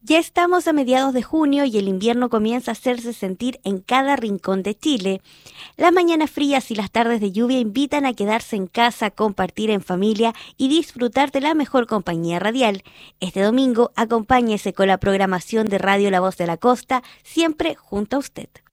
Ya estamos a mediados de junio y el invierno comienza a hacerse sentir en cada rincón de Chile. Las mañanas frías y las tardes de lluvia invitan a quedarse en casa, compartir en familia y disfrutar de la mejor compañía radial. Este domingo, acompáñese con la programación de Radio La Voz de la Costa, siempre junto a usted.